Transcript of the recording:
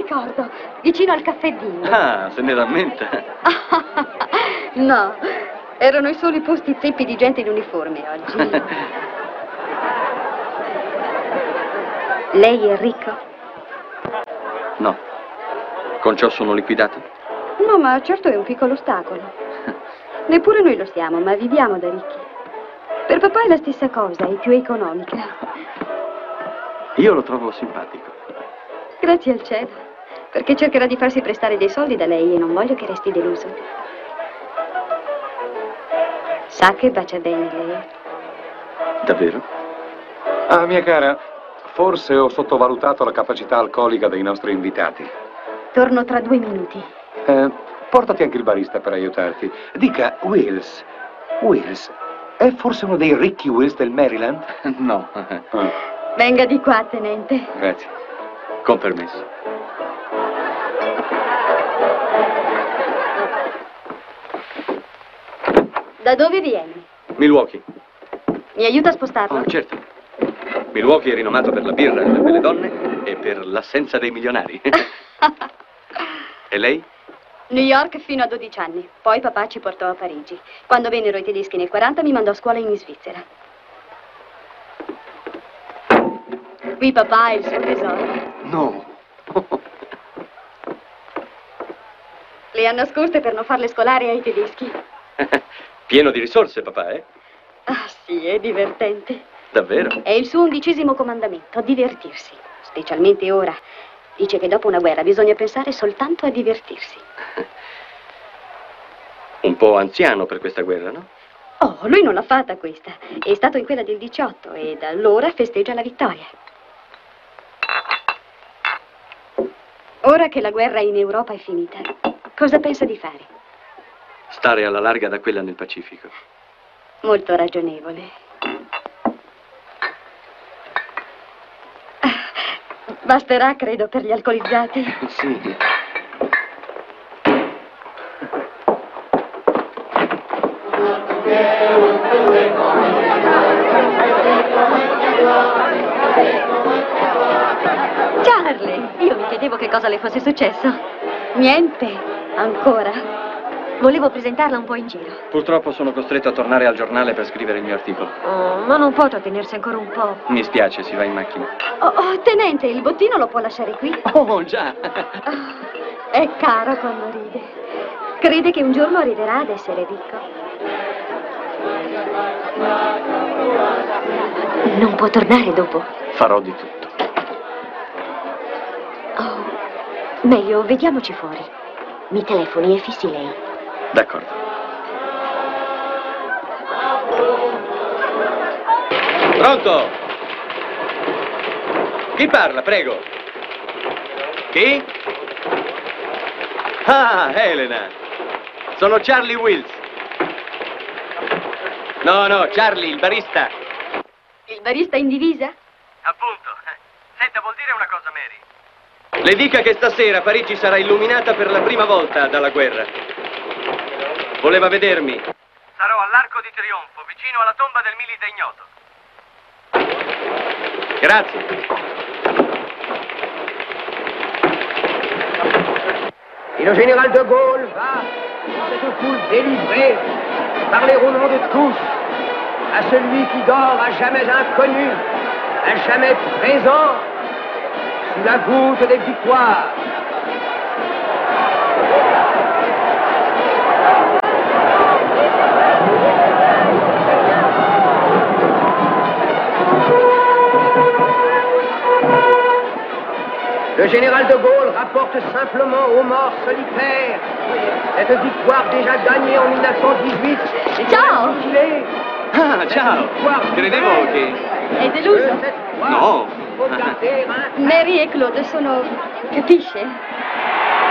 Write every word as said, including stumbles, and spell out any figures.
ricordo, vicino al caffè Dingo. Ah, se ne rammenta. No, erano i soli posti zeppi di gente in uniforme oggi. Lei è ricco? No. Con ciò sono liquidato? No, ma certo è un piccolo ostacolo. Neppure noi lo siamo, ma viviamo da ricchi. Per papà è la stessa cosa, è più economica. Io lo trovo simpatico. Grazie al cielo, perché cercherà di farsi prestare dei soldi da lei e non voglio che resti deluso. Sa che bacia bene lei? Davvero? Ah, mia cara, forse ho sottovalutato la capacità alcolica dei nostri invitati. Torno tra due minuti. Eh, portati anche il barista per aiutarti. Dica, Wills. Wills, è forse uno dei ricchi Wills del Maryland? No. Ah, Venga di qua, tenente. grazie. Con permesso. Da dove vieni? Milwaukee. Mi aiuta a spostarlo? Oh, certo. Milwaukee è rinomato per la birra e le belle donne e per l'assenza dei milionari. E lei? New York fino a dodici anni. Poi papà ci portò a Parigi. Quando vennero i tedeschi nel quaranta mi mandò a scuola in Svizzera. Qui papà è il suo tesoro. No. Le ha nascoste per non farle scolare ai tedeschi. Pieno di risorse, papà, eh? Ah, sì, è divertente. Davvero? È il suo undicesimo comandamento, divertirsi. Specialmente ora. Dice che dopo una guerra bisogna pensare soltanto a divertirsi. Un po' anziano per questa guerra, no? Oh, lui non l'ha fatta questa. È stato in quella del diciotto e da allora festeggia la vittoria. Ora che la guerra in Europa è finita, cosa pensa di fare? Stare alla larga da quella nel Pacifico. Molto ragionevole. Basterà, credo, per gli alcolizzati. Sì. Charlie, io mi chiedevo che cosa le fosse successo. Niente, ancora. Volevo presentarla un po' in giro. Purtroppo sono costretto a tornare al giornale per scrivere il mio articolo. Oh, ma non può trattenersi ancora un po'. Mi spiace, si va in macchina. Oh, oh, tenente, il bottino lo può lasciare qui? Oh, già. Oh, è caro quando ride. Crede che un giorno arriverà ad essere ricco? Non può tornare dopo? Farò di tutto. Oh, meglio, vediamoci fuori. Mi telefoni e fissi lei. D'accordo. Pronto? Chi parla, prego? Chi? Ah, Elena. Sono Charlie Wills. No, no, Charlie, il barista. Il barista in divisa? Appunto. Senta, vuol dire una cosa, Mary? Le dica che stasera Parigi sarà illuminata per la prima volta dalla guerra. Voleva vedermi. Sarò all'Arco di Trionfo, vicino alla tomba del milite ignoto. Grazie. Et le général de Gaulle va, dans cette foule délivrée, parler au nom de tous, à celui qui dort à jamais inconnu, à jamais présent, sous la voûte des victoires. Le général de Gaulle rapporte simplement aux morts solitaires cette victoire déjà gagnée en mille neuf cent dix-huit. Ciao! Ah, ciao! Credevo che... È deluso? No! Mary e Claude sono... capisce?